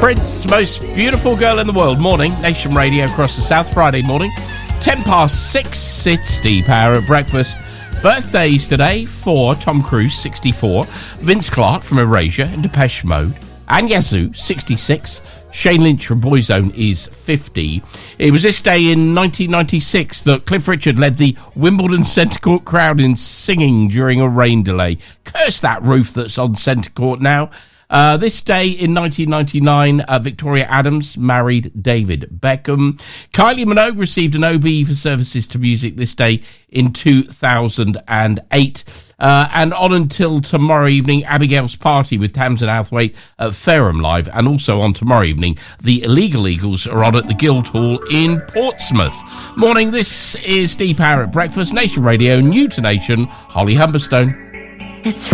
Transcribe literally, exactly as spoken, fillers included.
Prince, most beautiful girl in the world. Morning, Nation Radio across the South, Friday morning. ten past six, it's Steve Power at breakfast. Birthdays today for Tom Cruise, sixty-four. Vince Clarke from Erasure and Depeche Mode. And Yazoo, sixty-six. Shane Lynch from Boyzone is fifty. It was this day in nineteen ninety-six that Cliff Richard led the Wimbledon Centre Court crowd in singing during a rain delay. Curse that roof that's on Centre Court now. Uh, this day in nineteen ninety-nine, uh, Victoria Adams married David Beckham. Kylie Minogue received an O B E for services to music this day in two thousand eight. Uh, and on until tomorrow evening, Abigail's Party with Tamsin Outhwaite at Fareham Live. And also on tomorrow evening, the Illegal Eagles are on at the Guildhall in Portsmouth. Morning, this is Steve Power at breakfast, Nation Radio, new to Nation, Holly Humberstone. It's